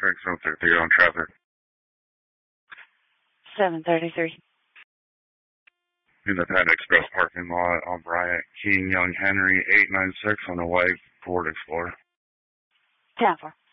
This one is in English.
Traffic 733 on traffic. 733. In the Panda Express parking lot on Bryant King Young Henry 896 on the way Ford Explorer. 10-4.